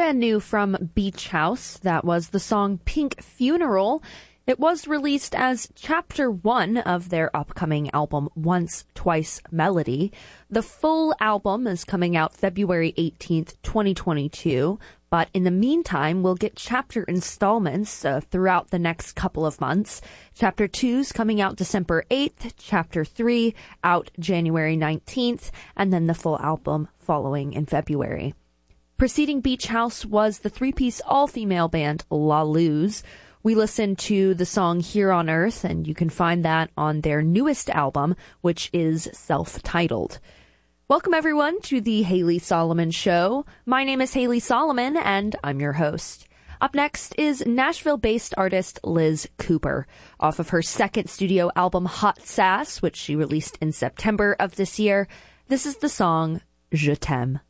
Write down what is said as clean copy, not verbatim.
brand new from Beach House. That was the song Pink Funeral. It was released as Chapter 1 of their upcoming album Once, Twice, Melody. The full album is coming out February 18th, 2022. But in the meantime, we'll get chapter installments throughout the next couple of months. Chapter 2's coming out December 8th, Chapter 3 out January 19th, and then the full album following in February. Preceding Beach House was the three-piece all-female band La Luz. We listened to the song Here on Earth, and you can find that on their newest album, which is self-titled. Welcome, everyone, to the Haley Solomon Show. My name is Haley Solomon, and I'm your host. Up next is Nashville-based artist Liz Cooper. Off of her second studio album, Hot Sass, which she released in September of this year, this is the song Je T'aime.